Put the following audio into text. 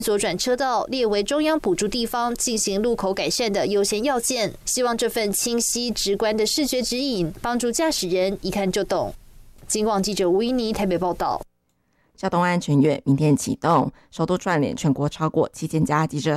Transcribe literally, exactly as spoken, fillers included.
左转车道列为中央补助地方进行路口改善的优先要件，希望这份清晰直观的视觉指引帮助驾驶人一看就懂。警广记者吴依妮台北报道。 交通安全月明天启动，首度串联全国超过七千家机车